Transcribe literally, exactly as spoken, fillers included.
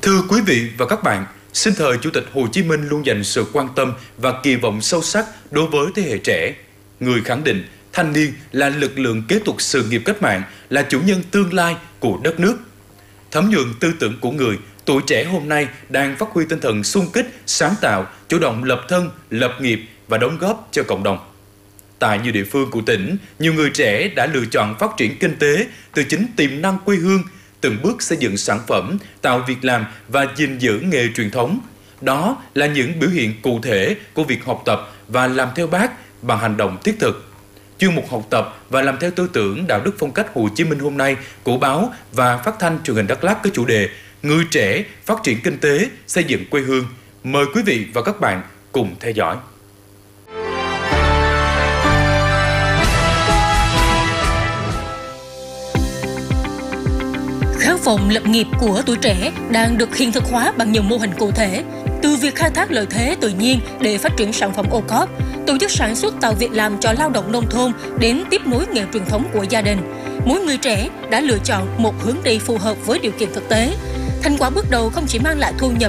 Thưa quý vị và các bạn, sinh thời Chủ tịch Hồ Chí Minh luôn dành sự quan tâm và kỳ vọng sâu sắc đối với thế hệ trẻ. Người khẳng định thanh niên là lực lượng kế tục sự nghiệp cách mạng, là chủ nhân tương lai của đất nước. Thấm nhuần tư tưởng của người, tuổi trẻ hôm nay đang phát huy tinh thần xung kích, sáng tạo, chủ động lập thân, lập nghiệp và đóng góp cho cộng đồng. Tại nhiều địa phương của tỉnh, nhiều người trẻ đã lựa chọn phát triển kinh tế từ chính tiềm năng quê hương, từng bước xây dựng sản phẩm, tạo việc làm và gìn giữ nghề truyền thống. Đó là những biểu hiện cụ thể của việc học tập và làm theo Bác bằng hành động thiết thực. Chuyên mục học tập và làm theo tư tưởng đạo đức phong cách Hồ Chí Minh hôm nay của báo và phát thanh truyền hình Đắk Lắk có chủ đề Người trẻ phát triển kinh tế, xây dựng quê hương. Mời quý vị và các bạn cùng theo dõi. Khát vọng lập nghiệp của tuổi trẻ đang được hiện thực hóa bằng nhiều mô hình cụ thể, từ việc khai thác lợi thế tự nhiên để phát triển sản phẩm ô cốp, tổ chức sản xuất tạo việc làm cho lao động nông thôn đến tiếp nối nghề truyền thống của gia đình. Mỗi người trẻ đã lựa chọn một hướng đi phù hợp với điều kiện thực tế. Thành quả bước đầu không chỉ mang lại thu nhập